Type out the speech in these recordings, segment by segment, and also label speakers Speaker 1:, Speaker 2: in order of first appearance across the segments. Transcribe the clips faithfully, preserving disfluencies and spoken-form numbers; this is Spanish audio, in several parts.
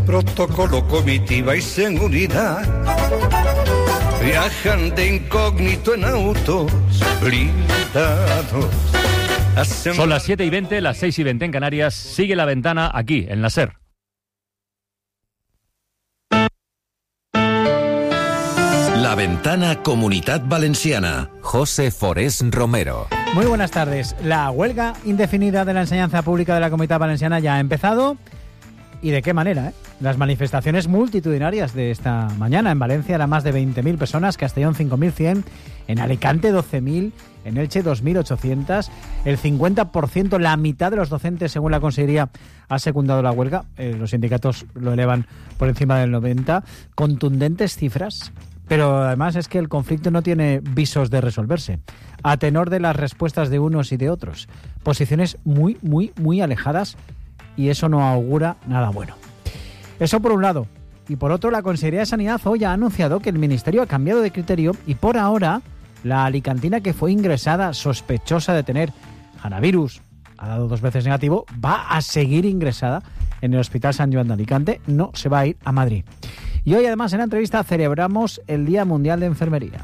Speaker 1: protocolo, comitiva y seguridad. Viajan de incógnito en autos blindados.
Speaker 2: Son las siete y veinte, las seis y veinte en Canarias. Sigue La Ventana aquí, en la SER.
Speaker 3: La Ventana Comunitat Valenciana. José Forés Romero.
Speaker 4: Muy buenas tardes. La huelga indefinida de la enseñanza pública de la Comunitat Valenciana ya ha empezado. ¿Y de qué manera? Eh? Las manifestaciones multitudinarias de esta mañana en Valencia eran más de veinte mil personas, Castellón cinco mil cien, en Alicante doce mil, en Elche dos mil ochocientos. El cincuenta por ciento, la mitad de los docentes, según la Consellería, ha secundado la huelga. Eh, los sindicatos lo elevan por encima del noventa. Contundentes cifras. Pero además es que el conflicto no tiene visos de resolverse, a tenor de las respuestas de unos y de otros. Posiciones muy, muy, muy alejadas, y eso no augura nada bueno. Eso por un lado. Y por otro, la Consellería de Sanidad hoy ha anunciado que el Ministerio ha cambiado de criterio y por ahora la alicantina que fue ingresada sospechosa de tener coronavirus, ha dado dos veces negativo, va a seguir ingresada en el Hospital Sant Joan de Alicante, no se va a ir a Madrid. Y hoy además en la entrevista celebramos el Día Mundial de Enfermería.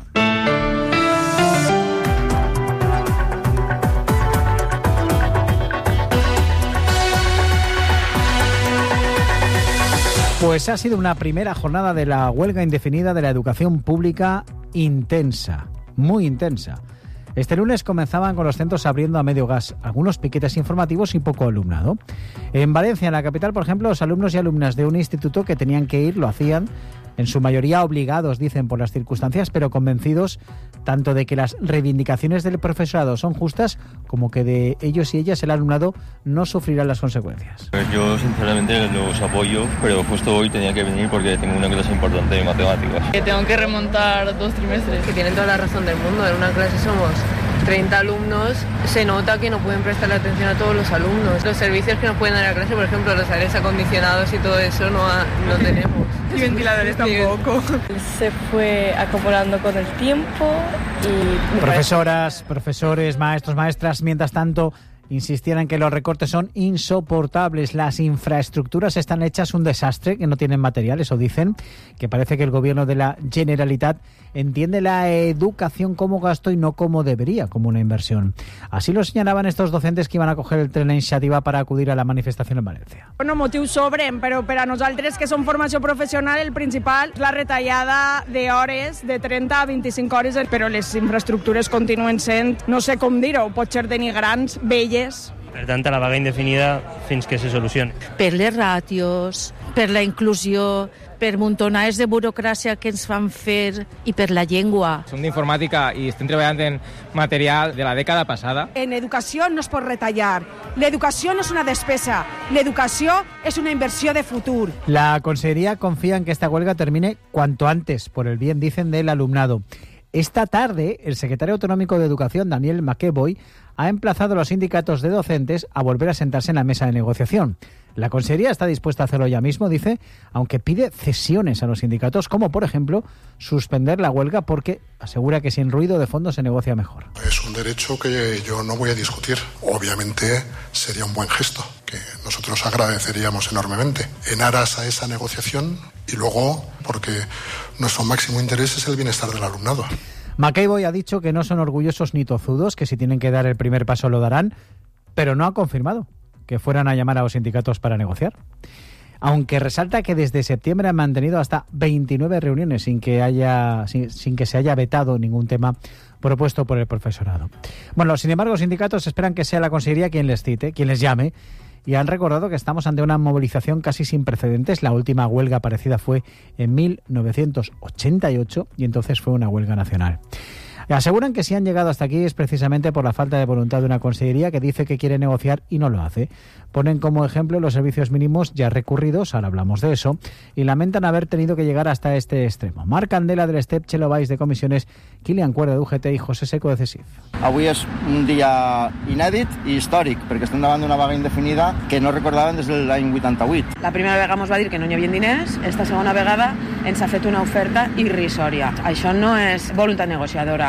Speaker 4: Pues ha sido una primera jornada de la huelga indefinida de la educación pública intensa, muy intensa. Este lunes comenzaban con los centros abriendo a medio gas, algunos piquetes informativos y poco alumnado. En Valencia, en la capital, por ejemplo, los alumnos y alumnas de un instituto que tenían que ir lo hacían, en su mayoría obligados, dicen, por las circunstancias, pero convencidos tanto de que las reivindicaciones del profesorado son justas como que de ellos y ellas el alumnado no sufrirá las consecuencias.
Speaker 5: Yo sinceramente los apoyo, pero justo hoy tenía que venir porque tengo una clase importante de matemáticas.
Speaker 6: Que tengo que remontar dos trimestres.
Speaker 7: Que tienen toda la razón del mundo, en una clase somos treinta alumnos, se nota que no pueden prestarle atención a todos los alumnos. Los servicios que nos pueden dar a clase, por ejemplo, los aires acondicionados y todo eso, no, ha, no tenemos.
Speaker 6: Y ventiladores tampoco.
Speaker 8: Se fue acoplando con el tiempo y...
Speaker 4: Profesoras, profesores, maestros, maestras, mientras tanto, insistían en que los recortes son insoportables. Las infraestructuras están hechas un desastre, que no tienen material, eso dicen, que parece que el gobierno de la Generalitat entiende la educación como gasto y no como debería, como una inversión. Así lo señalaban estos docentes que iban a coger el tren de iniciativa para acudir a la manifestación en Valencia.
Speaker 9: Bueno, motius sobren, però per a nosaltres que som formació professional el principal és la retallada d'hores de trenta a vint-i-cinc hores, però les infraestructures continuen sent, no sé com dir-ho, potser denigrants, velles.
Speaker 10: Per tant, la vaga indefinida fins que se solucioni.
Speaker 11: Per les ràtios, per la inclusió, per muntonades de burocràcia que ens fan fer i per la llengua.
Speaker 12: Som d'informàtica i estem treballant en material de la dècada passada.
Speaker 9: En educació no es pot retallar. L'educació no és una despesa. L'educació és una inversión de futur.
Speaker 4: La Consellería confía en que esta huelga termine cuanto antes, por el bien, dicen, del alumnado. Esta tarde, el secretario autonómico de Educación, Daniel McEvoy, ha emplazado a los sindicatos de docentes a volver a sentarse en la mesa de negociación. La Consellería está dispuesta a hacerlo ya mismo, dice, aunque pide cesiones a los sindicatos, como por ejemplo suspender la huelga, porque asegura que sin ruido de fondo se negocia mejor.
Speaker 13: Es un derecho que yo no voy a discutir. Obviamente sería un buen gesto, que nosotros agradeceríamos enormemente, en aras a esa negociación y luego porque nuestro máximo interés es el bienestar del alumnado.
Speaker 4: McEvoy ha dicho que no son orgullosos ni tozudos, que si tienen que dar el primer paso lo darán, pero no ha confirmado que fueran a llamar a los sindicatos para negociar. Aunque resalta que desde septiembre han mantenido hasta veintinueve reuniones sin que haya sin, sin que se haya vetado ningún tema propuesto por el profesorado. Bueno, sin embargo, los sindicatos esperan que sea la Consellería quien les cite, quien les llame, y han recordado que estamos ante una movilización casi sin precedentes. La última huelga parecida fue en mil novecientos ochenta y ocho y entonces fue una huelga nacional. Aseguran que si han llegado hasta aquí es precisamente por la falta de voluntad de una consellería que dice que quiere negociar y no lo hace. Ponen como ejemplo los servicios mínimos ya recurridos, ahora hablamos de eso, y lamentan haber tenido que llegar hasta este extremo. Marc Candela del Estep, Chelo Valls de Comisiones, Kilian Cuerda de U G T i José Seco de C E S I F.
Speaker 14: Avui és un dia inèdit i històric, perquè estem davant d'una vaga indefinida que no recordaven des de l'any vuitanta-vuit.
Speaker 7: La primera vegada ens va dir que no hi havia diners, esta segona vegada ens ha fet una oferta irrisòria. Això no és voluntat negociadora.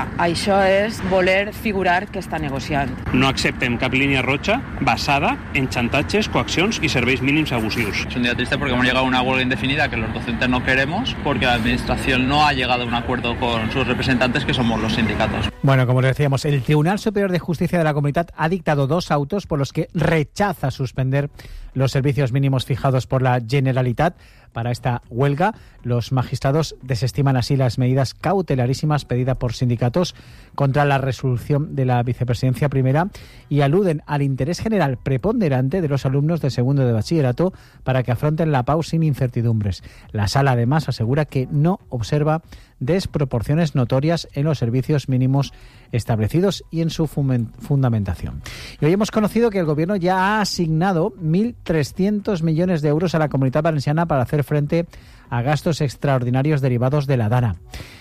Speaker 15: Ara, això és voler figurar que està negociant.
Speaker 16: No acceptem cap línia roja basada en chantatges, coaccions y serveis mínimos abusivos.
Speaker 17: Es un día triste porque hemos llegado a una huelga indefinida que los docentes no queremos porque la administración no ha llegado a un acuerdo con sus representantes, que somos los sindicatos.
Speaker 4: Bueno, como les decíamos, el Tribunal Superior de Justicia de la Comunitat ha dictado dos autos por los que rechaza suspender los servicios mínimos fijados por la Generalitat para esta huelga. Los magistrados desestiman así las medidas cautelarísimas pedidas por sindicatos contra la resolución de la vicepresidencia primera y aluden al interés general preponderante de los alumnos de segundo de bachillerato para que afronten la P A U sin incertidumbres. La sala además asegura que no observa desproporciones notorias en los servicios mínimos establecidos y en su fundamentación. Y hoy hemos conocido que el Gobierno ya ha asignado mil trescientos millones de euros a la Comunitat Valenciana para hacer frente a gastos extraordinarios derivados de la DANA.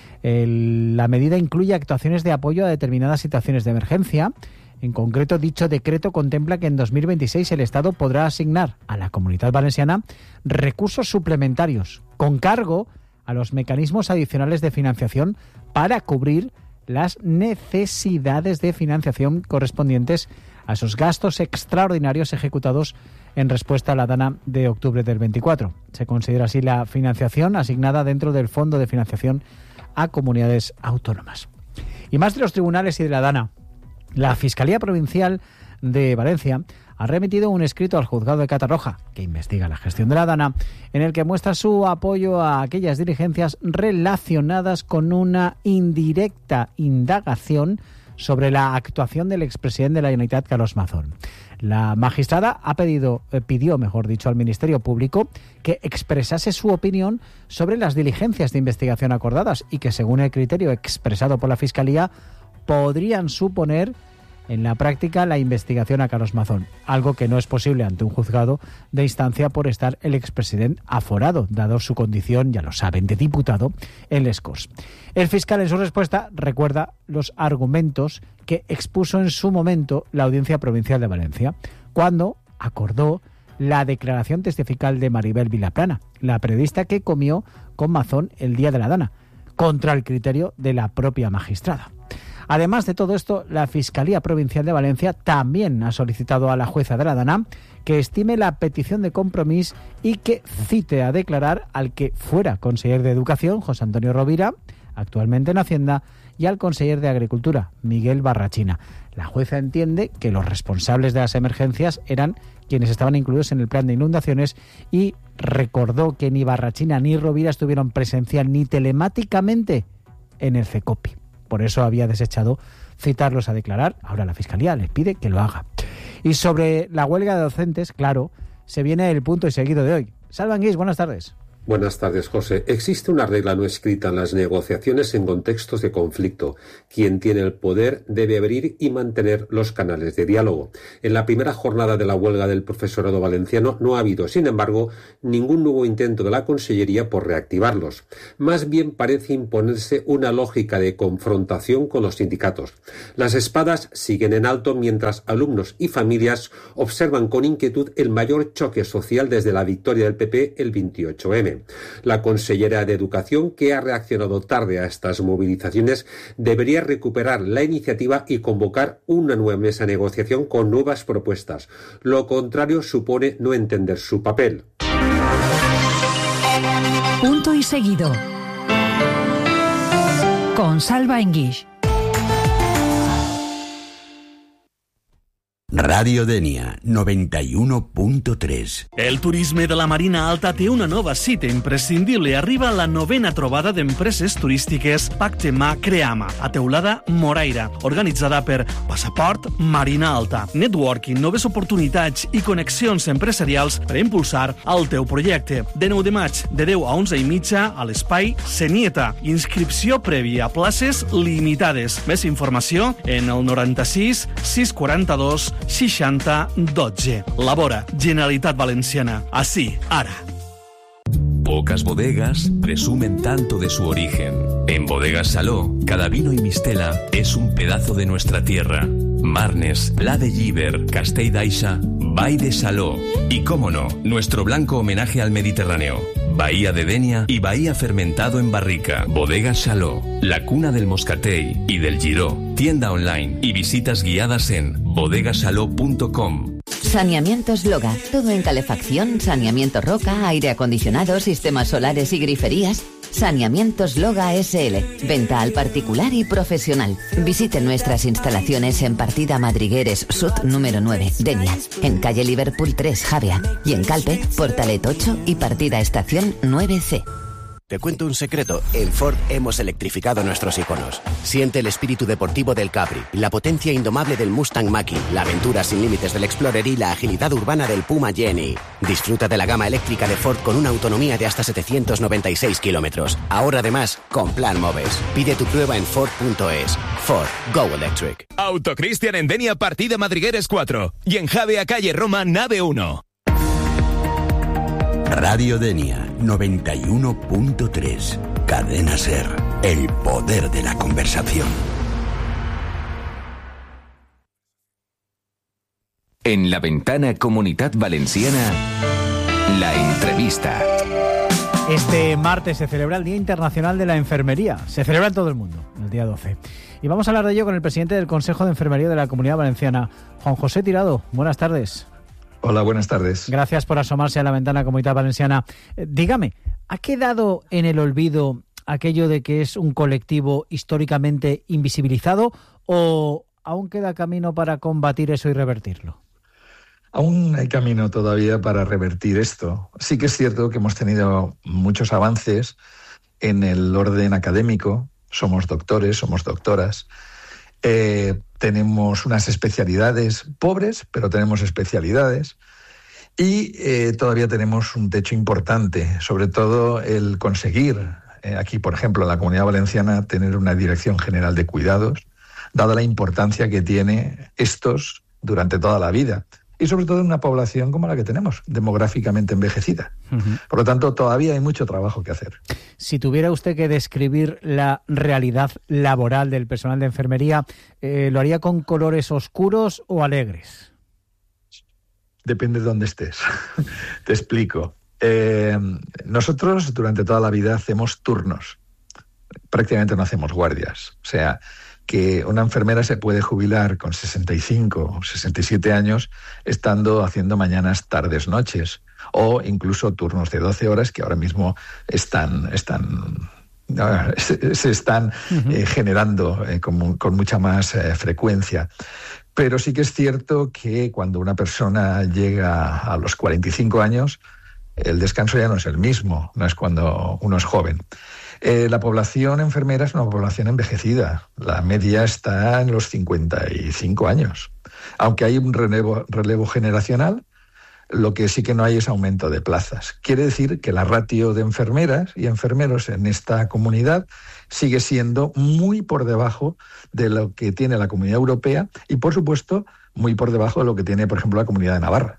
Speaker 4: El, la medida incluye actuaciones de apoyo a determinadas situaciones de emergencia. En concreto, dicho decreto contempla que en dos mil veintiséis el Estado podrá asignar a la Comunitat Valenciana recursos suplementarios con cargo a los mecanismos adicionales de financiación para cubrir las necesidades de financiación correspondientes a esos gastos extraordinarios ejecutados en respuesta a la DANA de octubre del veinticuatro. Se considera así la financiación asignada dentro del Fondo de Financiación a Comunidades Autónomas. Y más de los tribunales y de la DANA, la Fiscalía Provincial de Valencia ha remitido un escrito al Juzgado de Catarroja, que investiga la gestión de la DANA, en el que muestra su apoyo a aquellas diligencias relacionadas con una indirecta indagación sobre la actuación del expresidente de la Generalitat, Carlos Mazón. La magistrada ha pedido, eh, pidió, mejor dicho, al Ministerio Público que expresase su opinión sobre las diligencias de investigación acordadas y que, según el criterio expresado por la Fiscalía, podrían suponer en la práctica la investigación a Carlos Mazón, algo que no es posible ante un juzgado de instancia por estar el expresidente aforado, dado su condición, ya lo saben, de diputado en les Corts. El fiscal en su respuesta recuerda los argumentos que expuso en su momento la Audiencia Provincial de Valencia, cuando acordó la declaración testifical de Maribel Vilaplana, la periodista que comió con Mazón el día de la DANA, contra el criterio de la propia magistrada. Además de todo esto, la Fiscalía Provincial de Valencia también ha solicitado a la jueza de la DANA que estime la petición de compromiso y que cite a declarar al que fuera conseller de Educación, José Antonio Rovira, actualmente en Hacienda, y al conseller de Agricultura, Miguel Barrachina. La jueza entiende que los responsables de las emergencias eran quienes estaban incluidos en el plan de inundaciones y recordó que ni Barrachina ni Rovira estuvieron presencial ni telemáticamente en el CECOPI. Por eso había desechado citarlos a declarar. Ahora la Fiscalía les pide que lo haga. Y sobre la huelga de docentes, claro, se viene el punto y seguido de hoy. Salva Anguís, buenas tardes.
Speaker 18: Buenas tardes, José. Existe una regla no escrita en las negociaciones en contextos de conflicto. Quien tiene el poder debe abrir y mantener los canales de diálogo. En la primera jornada de la huelga del profesorado valenciano no ha habido, sin embargo, ningún nuevo intento de la Consellería por reactivarlos. Más bien parece imponerse una lógica de confrontación con los sindicatos. Las espadas siguen en alto mientras alumnos y familias observan con inquietud el mayor choque social desde la victoria del P P el veintiocho eme. La consellera de Educación, que ha reaccionado tarde a estas movilizaciones, debería recuperar la iniciativa y convocar una nueva mesa de negociación con nuevas propuestas. Lo contrario supone no entender su papel.
Speaker 19: Punto y seguido. Con Salva Enguix.
Speaker 20: Radio Denia, noventa y uno punto tres.
Speaker 21: El turisme de la Marina Alta té una nova cita imprescindible. Arriba la novena trobada d'empreses turístiques Pactema Creama, a Teulada Moraira, organitzada per Passaport Marina Alta. Networking, noves oportunitats i connexions empresarials per impulsar el teu projecte. De nou de maig, de deu a onze i mitja, a l'espai Senieta. Inscripció prèvia, places limitades. Més informació en el noranta-sis sis quaranta-dos seixanta dotze. Labora, Generalitat Valenciana. Así, ara.
Speaker 3: Pocas bodegas presumen tanto de su origen. En Bodegas Saló, cada vino y mistela es un pedazo de nuestra tierra. Marnes, Pla de Llíber, Castell d'Aixa, Vall de Saló y, cómo no, nuestro blanco homenaje al Mediterráneo. Bahía de Denia y Bahía Fermentado en barrica. Bodegas Chaló, la cuna del Moscatell y del Giró. Tienda online y visitas guiadas en bodegasaló punto com.
Speaker 1: Saneamientos Loga. Todo en calefacción, saneamiento roca, aire acondicionado, sistemas solares y griferías. Saneamientos Loga S L. Venta al particular y profesional. Visite nuestras instalaciones en Partida Madrigueres Sud número nueve, Denia. En calle Liverpool tres, Javea. Y en Calpe, Portalet ocho y Partida Estación nueve C.
Speaker 22: Te cuento un secreto. En Ford hemos electrificado nuestros iconos. Siente el espíritu deportivo del Capri, la potencia indomable del Mustang Mach-E, la aventura sin límites del Explorer y la agilidad urbana del Puma Jenny. Disfruta de la gama eléctrica de Ford con una autonomía de hasta setecientos noventa y seis kilómetros. Ahora además, con Plan Moves. Pide tu prueba en Ford punto es. Ford. Go Electric.
Speaker 23: Autocristian en Denia, Partida Madrigueres cuatro. Y en Javea, calle Roma, nave uno.
Speaker 20: Radio Denia noventa y uno punto tres. Cadena SER. El poder de la conversación.
Speaker 24: En la ventana Comunitat Valenciana, la entrevista.
Speaker 4: Este martes se celebra el Día Internacional de la Enfermería. Se celebra en todo el mundo, el día doce. Y vamos a hablar de ello con el presidente del Consejo de Enfermería de la Comunidad Valenciana, Juan José Tirado. Buenas tardes.
Speaker 25: Hola, buenas tardes.
Speaker 4: Gracias por asomarse a la ventana Comunidad Valenciana. Eh, dígame, ¿ha quedado en el olvido aquello de que es un colectivo históricamente invisibilizado o aún queda camino para combatir eso y revertirlo?
Speaker 25: Aún hay camino todavía para revertir esto. Sí que es cierto que hemos tenido muchos avances en el orden académico. Somos doctores, somos doctoras. Eh, tenemos unas especialidades pobres, pero tenemos especialidades. Y eh, todavía tenemos un techo importante, sobre todo el conseguir, eh, aquí por ejemplo en la Comunidad Valenciana, tener una Dirección General de Cuidados, dada la importancia que tiene estos durante toda la vida. Y sobre todo en una población como la que tenemos, demográficamente envejecida. Uh-huh. Por lo tanto, todavía hay mucho trabajo que hacer.
Speaker 4: Si tuviera usted que describir la realidad laboral del personal de enfermería, eh, ¿lo haría con colores oscuros o alegres?
Speaker 25: Depende de dónde estés. Te explico. Eh, nosotros durante toda la vida hacemos turnos. Prácticamente no hacemos guardias. O sea, que una enfermera se puede jubilar con sesenta y cinco o sesenta y siete años estando haciendo mañanas, tardes, noches, o incluso turnos de doce horas que ahora mismo están, están se, se están uh-huh. eh, generando eh, con, con mucha más eh, frecuencia. Pero sí que es cierto que cuando una persona llega a los cuarenta y cinco años, el descanso ya no es el mismo, no es cuando uno es joven. Eh, la población enfermera es una población envejecida. La media está en los cincuenta y cinco años. Aunque hay un relevo, relevo generacional, lo que sí que no hay es aumento de plazas. Quiere decir que la ratio de enfermeras y enfermeros en esta comunidad sigue siendo muy por debajo de lo que tiene la Comunidad Europea y, por supuesto, muy por debajo de lo que tiene, por ejemplo, la Comunidad de Navarra.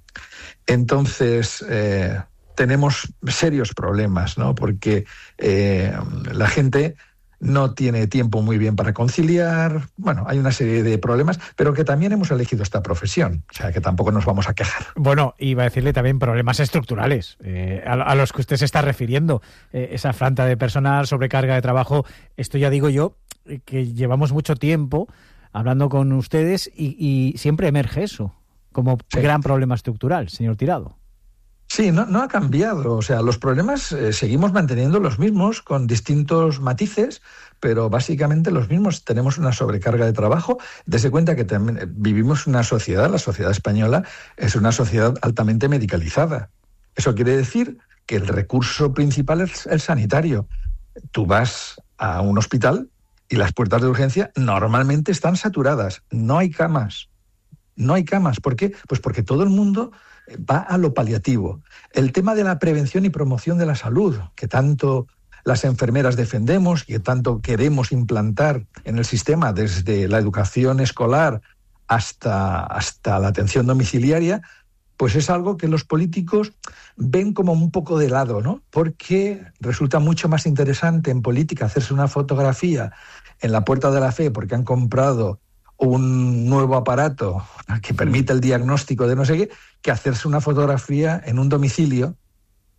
Speaker 25: Entonces, eh, tenemos serios problemas, ¿no? Porque eh, la gente no tiene tiempo muy bien para conciliar. Bueno, hay una serie de problemas, pero que también hemos elegido esta profesión. O sea, que tampoco nos vamos a quejar.
Speaker 4: Bueno, iba a decirle también problemas estructurales, eh, a, a los que usted se está refiriendo. Eh, esa falta de personal, sobrecarga de trabajo. Esto ya digo yo, eh, que llevamos mucho tiempo hablando con ustedes y, y siempre emerge eso como sí. gran problema estructural, señor Tirado.
Speaker 25: Sí, no, no ha cambiado. O sea, los problemas eh, seguimos manteniendo los mismos, con distintos matices, pero básicamente los mismos. Tenemos una sobrecarga de trabajo. Dese cuenta que también vivimos una sociedad, la sociedad española es una sociedad altamente medicalizada. Eso quiere decir que el recurso principal es el sanitario. Tú vas a un hospital y las puertas de urgencia normalmente están saturadas. No hay camas. No hay camas. ¿Por qué? Pues porque todo el mundo va a lo paliativo. El tema de la prevención y promoción de la salud, que tanto las enfermeras defendemos y que tanto queremos implantar en el sistema, desde la educación escolar hasta, hasta la atención domiciliaria, pues es algo que los políticos ven como un poco de lado, ¿no? Porque resulta mucho más interesante en política hacerse una fotografía en la Puerta de la Fe porque han comprado un nuevo aparato que permite el diagnóstico de no sé qué, que hacerse una fotografía en un domicilio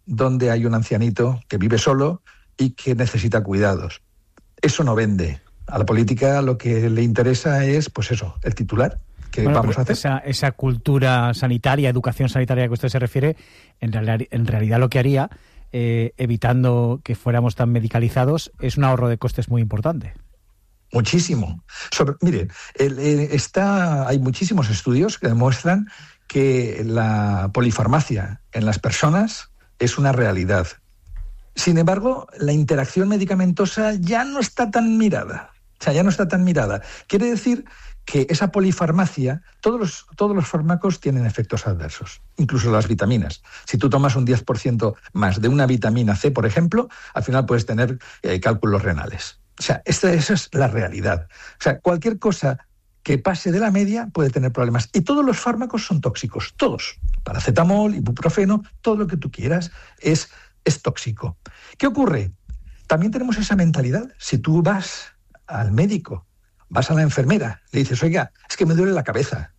Speaker 25: donde hay un ancianito que vive solo y que necesita cuidados. Eso no vende. A la política lo que le interesa es, pues eso, el titular. ¿Qué
Speaker 4: bueno,
Speaker 25: vamos a hacer?
Speaker 4: Esa, esa cultura sanitaria, educación sanitaria a que usted se refiere, en, real, en realidad lo que haría, eh, evitando que fuéramos tan medicalizados, es un ahorro de costes muy importante.
Speaker 25: Muchísimo. Sobre, mire, el, el, está, hay muchísimos estudios que demuestran que la polifarmacia en las personas es una realidad. Sin embargo, la interacción medicamentosa ya no está tan mirada. O sea, ya no está tan mirada. Quiere decir que esa polifarmacia, todos los, todos los fármacos tienen efectos adversos, incluso las vitaminas. Si tú tomas un diez por ciento más de una vitamina C, por ejemplo, al final puedes tener eh, cálculos renales. O sea, esta, esa es la realidad. O sea, cualquier cosa que pase de la media puede tener problemas. Y todos los fármacos son tóxicos, todos. Paracetamol, ibuprofeno, todo lo que tú quieras es, es tóxico. ¿Qué ocurre? También tenemos esa mentalidad. Si tú vas al médico, vas a la enfermera, le dices, oiga, es que me duele la cabeza.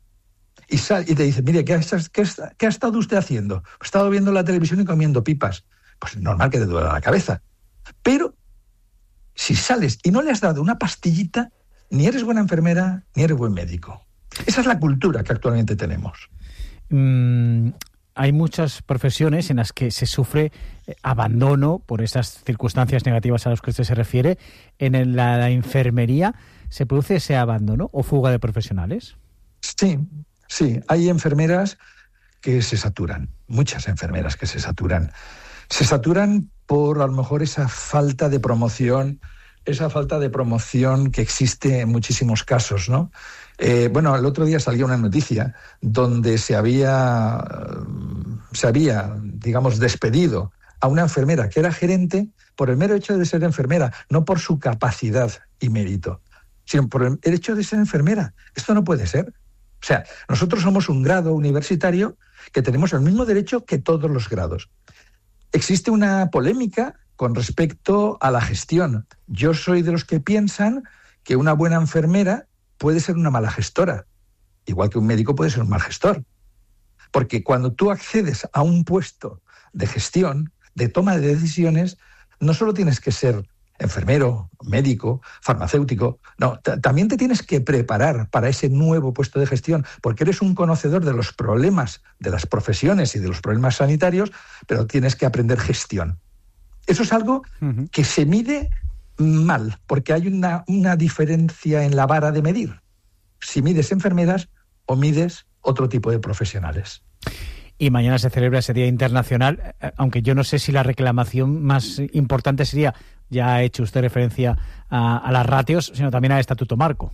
Speaker 25: Y, sal, y te dice, mire, ¿qué ha, qué, ¿qué ha estado usted haciendo? He estado viendo la televisión y comiendo pipas. Pues es normal que te duela la cabeza. Pero si sales y no le has dado una pastillita, ni eres buena enfermera, ni eres buen médico. Esa es la cultura que actualmente tenemos.
Speaker 4: Mm, hay muchas profesiones en las que se sufre abandono por esas circunstancias negativas a las que usted se refiere. En la, la enfermería, ¿se produce ese abandono o fuga de profesionales?
Speaker 25: Sí, sí. Hay enfermeras que se saturan, muchas enfermeras que se saturan. Se saturan por a lo mejor esa falta de promoción, esa falta de promoción que existe en muchísimos casos, ¿no? Eh, bueno, el otro día salió una noticia donde se había, se había, digamos, despedido a una enfermera que era gerente por el mero hecho de ser enfermera, no por su capacidad y mérito, sino por el hecho de ser enfermera. Esto no puede ser. O sea, nosotros somos un grado universitario que tenemos el mismo derecho que todos los grados. Existe una polémica con respecto a la gestión. Yo soy de los que piensan que una buena enfermera puede ser una mala gestora, igual que un médico puede ser un mal gestor. Porque cuando tú accedes a un puesto de gestión, de toma de decisiones, no solo tienes que ser enfermero, médico, farmacéutico, no, t- también te tienes que preparar para ese nuevo puesto de gestión, porque eres un conocedor de los problemas de las profesiones y de los problemas sanitarios, pero tienes que aprender gestión. Eso es algo uh-huh. que se mide mal, porque hay una, una diferencia en la vara de medir. Si mides enfermeras o mides otro tipo de profesionales.
Speaker 4: Y mañana se celebra ese Día Internacional, aunque yo no sé si la reclamación más importante sería, ya ha hecho usted referencia a, a las ratios, sino también al Estatuto Marco.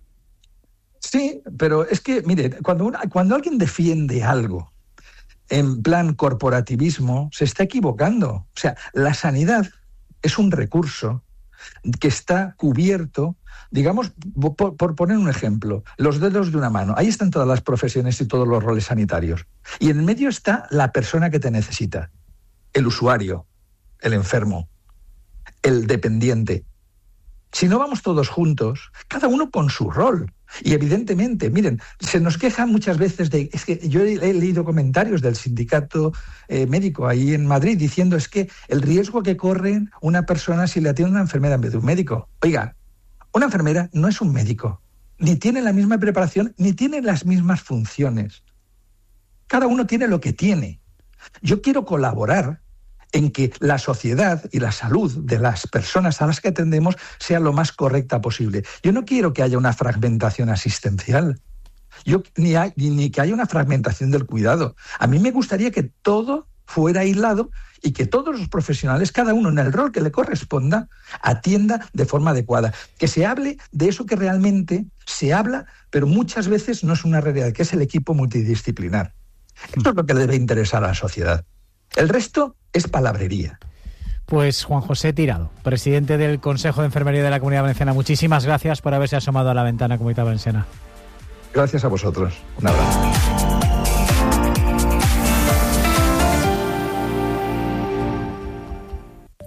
Speaker 25: Sí, pero es que, mire, cuando, una, cuando alguien defiende algo en plan corporativismo, se está equivocando. O sea, la sanidad es un recurso que está cubierto, digamos, por, por poner un ejemplo, los dedos de una mano. Ahí están todas las profesiones y todos los roles sanitarios. Y en medio está la persona que te necesita, el usuario, el enfermo, el dependiente. Si no vamos todos juntos, cada uno con su rol. Y evidentemente, miren, se nos queja muchas veces de... Es que yo he, he leído comentarios del sindicato eh, médico ahí en Madrid diciendo es que el riesgo que corre una persona si le atiende una enfermera en vez de un médico. Oiga, una enfermera no es un médico. Ni tiene la misma preparación, ni tiene las mismas funciones. Cada uno tiene lo que tiene. Yo quiero colaborar en que la sociedad y la salud de las personas a las que atendemos sea lo más correcta posible. Yo no quiero que haya una fragmentación asistencial, yo, ni, hay, ni que haya una fragmentación del cuidado. A mí me gustaría que todo fuera aislado y que todos los profesionales, cada uno en el rol que le corresponda, atienda de forma adecuada. Que se hable de eso que realmente se habla, pero muchas veces no es una realidad, que es el equipo multidisciplinar. Esto es lo que le debe interesar a la sociedad. El resto es palabrería.
Speaker 4: Pues Juan José Tirado, presidente del Consejo de Enfermería de la Comunidad Valenciana, muchísimas gracias por haberse asomado a la ventana Comunidad Valenciana.
Speaker 25: Gracias a vosotros. Un abrazo.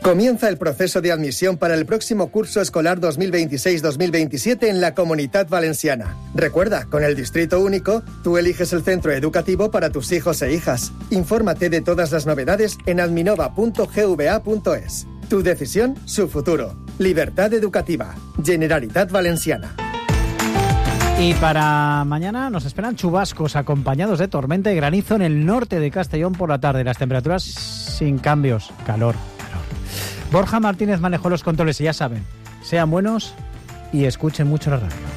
Speaker 2: Comienza el proceso de admisión para el próximo curso escolar dos mil veintiséis dos mil veintisiete en la Comunitat Valenciana. Recuerda, con el Distrito Único, tú eliges el centro educativo para tus hijos e hijas. Infórmate de todas las novedades en adminova punto gva punto es. Tu decisión, su futuro. Libertad educativa. Generalitat Valenciana.
Speaker 4: Y para mañana nos esperan chubascos acompañados de tormenta y granizo en el norte de Castellón por la tarde. Las temperaturas sin cambios. Calor. Borja Martínez manejó los controles y ya saben, sean buenos y escuchen mucho la radio.